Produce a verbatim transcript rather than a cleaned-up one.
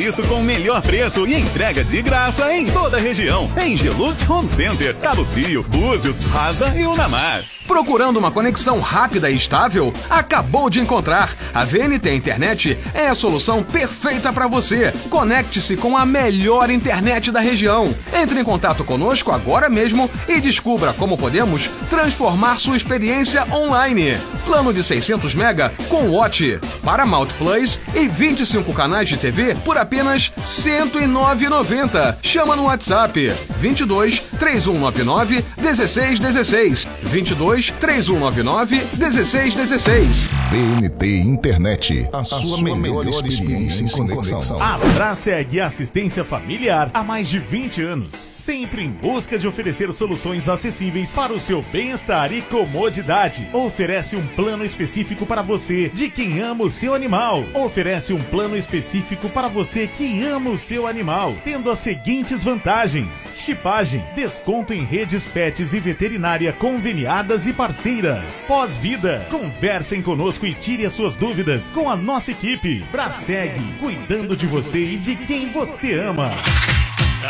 isso com o melhor preço e entrega de graça em toda a região. Em Gelux Home Center, Cabo Frio, Búzios, Rasa e Unamar. Procurando uma conexão rápida e estável? Acabou de encontrar. A V N T Internet é a solução perfeita para você. Conecte-se com a melhor internet da região. Entre em contato conosco agora mesmo e descubra como podemos transformar sua experiência online. Plano de seiscentos mega com Watch, Paramount Plus e vinte e cinco canais de T V por apenas cento e nove reais e noventa centavos. Chama no WhatsApp vinte e dois, três um nove nove, dezesseis dezesseis. vinte e dois, três um nove nove, dezesseis dezesseis. V N T Internet, a, a sua, sua melhor, melhor experiência em conexão. A Braseg Assistência Familiar há mais de vinte anos, sempre em busca de oferecer soluções acessíveis para o seu bem-estar e comodidade. Oferece um plano específico para você, de quem ama o seu animal. Oferece um plano específico para você que ama o seu animal, tendo as seguintes vantagens: chipagem, desconto em redes pets e veterinária conveniadas e parceiras. Pós-vida, conversem conosco e tire as suas dúvidas com a nossa equipe. Braseg, cuidando de você e de quem você ama.